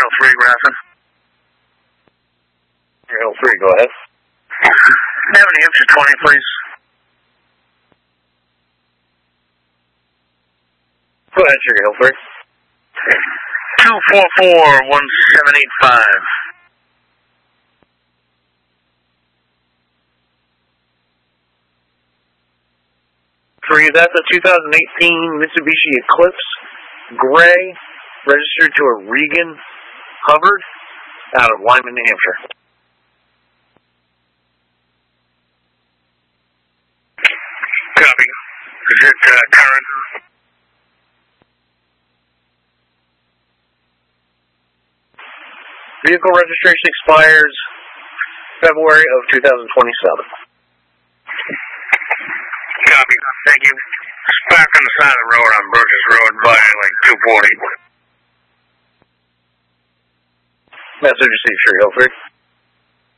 Hill 3, Grafton. Sugar Hill 3, go ahead. New Hampshire 20, please. Go ahead, Sugar Hill 3. 244-1785. That's a 2018 Mitsubishi Eclipse Gray, registered to a Regan Hubbard out of Lyman, New Hampshire. Copy. Is it current? Vehicle registration expires February of 2027. Copy. Thank you. It's back on the side of the road on Burgess Road by like 240. Message received, Sugar Hill 3.